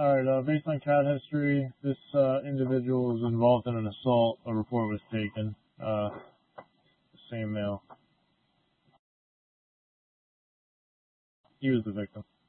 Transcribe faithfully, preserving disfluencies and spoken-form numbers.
Alright, uh, based on cat history, this uh, individual was involved in an assault. A report was taken. Uh, same male. He was the victim.